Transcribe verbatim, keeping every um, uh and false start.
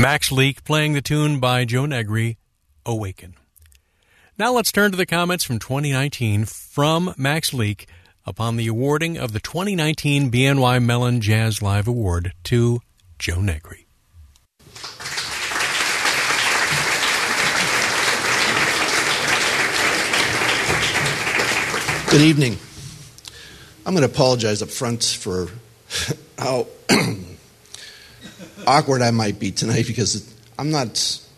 Max Leak playing the tune by Joe Negri, Awaken. Now let's turn to the comments from twenty nineteen from Max Leak upon the awarding of the twenty nineteen B N Y Mellon Jazz Live Award to Joe Negri. Good evening. I'm going to apologize up front for how awkward I might be tonight because I'm not